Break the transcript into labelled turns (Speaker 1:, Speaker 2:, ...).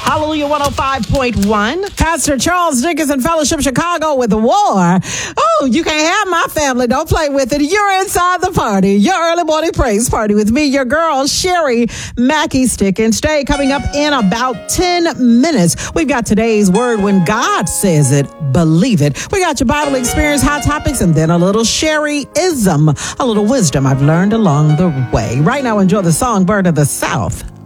Speaker 1: Hallelujah 105.1.
Speaker 2: Pastor Charles Dickinson Fellowship Chicago with the war. Oh, you can't have my family. Don't play with it. You're inside the party. Your early morning praise party with me, your girl, Sherry Mackey Stick and Stay. Coming up in about 10 minutes. We've got today's word. When God says it, believe it. We got your Bible experience, hot topics, and then a little Sherry-ism, a little wisdom I've learned along the way. Right now, enjoy the song Bird of the South.